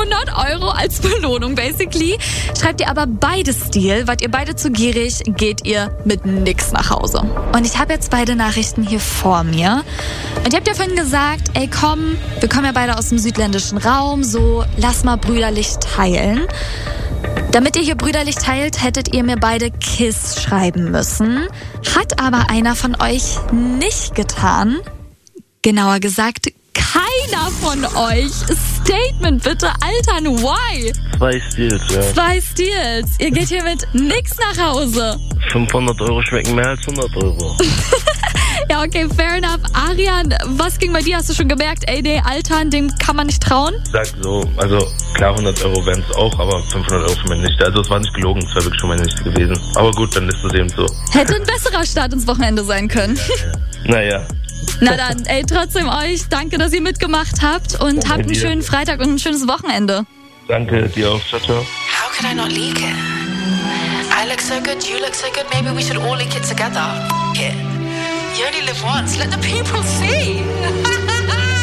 100 Euro als Belohnung, basically. Schreibt ihr aber beides Deal, wart ihr beide zu gierig, geht ihr mit nix nach Hause. Und ich habe jetzt beide Nachrichten hier vor mir. Und ihr habt ja vorhin gesagt, ey komm, wir kommen ja beide aus dem südländischen Raum, so lass mal brüderlich teilen. Damit ihr hier brüderlich teilt, hättet ihr mir beide Kiss schreiben müssen. Hat aber einer von euch nicht getan. Genauer gesagt, keiner von euch. Statement bitte, altern, why? 2 Steals, ja. 2 Steals. Ihr geht hier mit nix nach Hause. 500 Euro schmecken mehr als 100 Euro. Ja, okay, fair enough. Arian, was ging bei dir? Hast du schon gemerkt, ey, nee, altern, dem kann man nicht trauen? Sag so, also klar 100 Euro wären es auch, aber 500 Euro für meine Nichte. Also es war nicht gelogen, es war wirklich schon meine Nichte gewesen. Aber gut, dann ist es eben so. Hätte ein besserer Start ins Wochenende sein können. Naja. Na dann, ey, trotzdem euch, danke, dass ihr mitgemacht habt und habt einen schönen Freitag und ein schönes Wochenende. Danke, dir auch. Ciao, ciao. How could I not leak it? I look so good, you look so good, maybe we should all leak it together. F*** it. You only live once, let the people see.